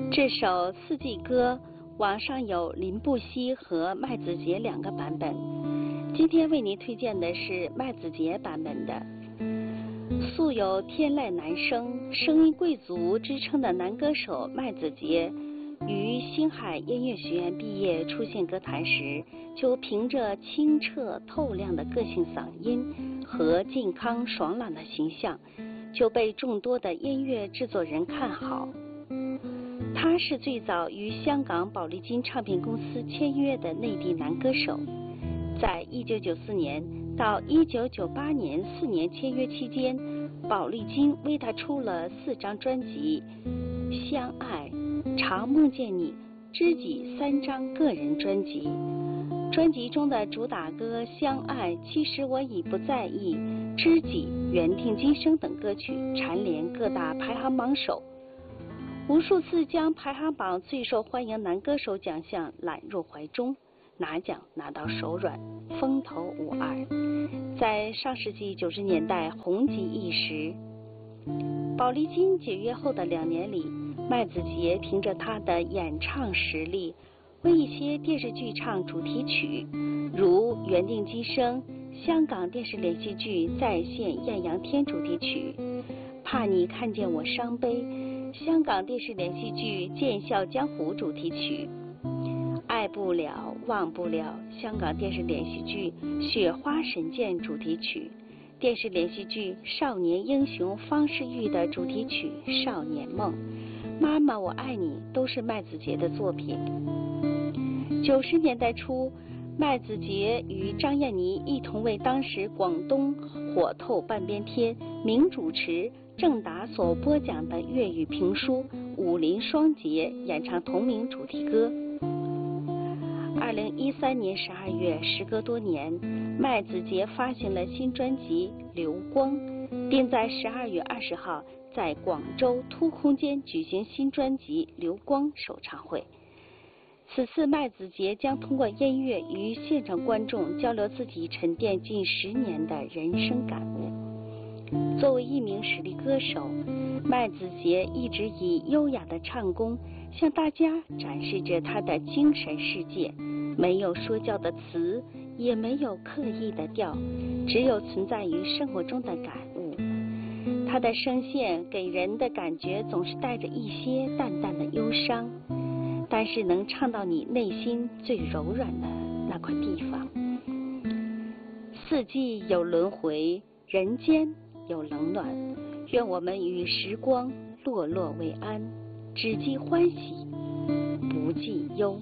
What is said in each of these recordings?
这首四季歌网上有林布希和麦子杰两个版本，今天为您推荐的是麦子杰版本的。素有天籁男声、声音贵族之称的男歌手麦子杰，于星海音乐学院毕业出现歌坛时，就凭着清澈透亮的个性嗓音和健康爽朗的形象，就被众多的音乐制作人看好。他是最早与香港宝丽金唱片公司签约的内地男歌手，在1994年到1998年4年签约期间，宝丽金为他出了4张专辑，《相爱》、《常梦见你》、《知己》3张个人专辑。专辑中的主打歌《相爱》、《其实我已不在意》、《知己》、《缘定今生》等歌曲蝉联各大排行榜首，无数次将排行榜最受欢迎男歌手奖项揽入怀中，拿奖拿到手软，风头无二。在上世纪90年代红极一时。宝丽金解约后的2年里，麦子杰凭着他的演唱实力，为一些电视剧唱主题曲，如《缘定今生》、香港电视连续剧《再现艳阳天》主题曲，《怕你看见我伤悲》、香港电视连续剧《剑笑江湖》主题曲，《爱不了忘不了》香港电视连续剧《雪花神剑》主题曲，电视连续剧《少年英雄方世玉》的主题曲《少年梦》、《妈妈我爱你》都是麦子杰的作品。90年代初，麦子杰与张燕妮一同为当时广东火透半边天名主持郑达所播讲的粤语评书《武林双杰》演唱同名主题歌。2013年12月，时隔多年，麦子杰发行了新专辑《流光》，并在12月20号在广州突空间举行新专辑《流光》首唱会。此次麦子杰将通过音乐与现场观众交流自己沉淀近10年的人生感悟。作为一名实力歌手，麦子杰一直以优雅的唱功向大家展示着他的精神世界，没有说教的词，也没有刻意的调，只有存在于生活中的感悟。他的声线给人的感觉总是带着一些淡淡的忧伤，但是能唱到你内心最柔软的那块地方。四季有轮回，人间有冷暖，愿我们与时光落落为安，只记欢喜，不记忧。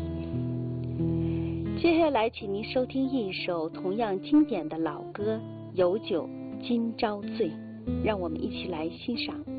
接下来请您收听一首同样经典的老歌《有酒今朝醉》，让我们一起来欣赏。